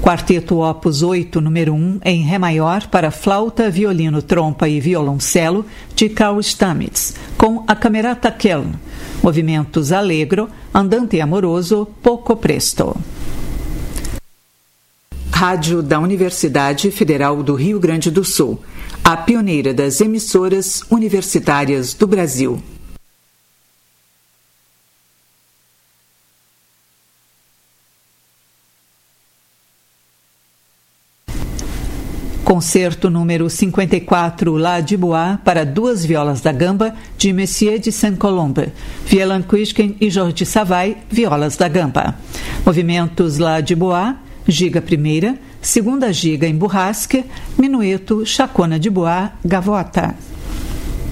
Quarteto Opus 8, número 1, em Ré maior, para flauta, violino, trompa e violoncelo, de Carl Stamitz, com a Camerata Köln. Movimentos allegro, andante amoroso, poco presto. Rádio da Universidade Federal do Rio Grande do Sul, a pioneira das emissoras universitárias do Brasil. Concerto número 54, La Dubois, para duas violas da gamba, de Messier de Saint-Colombe, Violonquisken e Jordi Savai, violas da gamba. Movimentos La Dubois, giga primeira, segunda giga em burrasque, minueto, chacona de bois, gavota.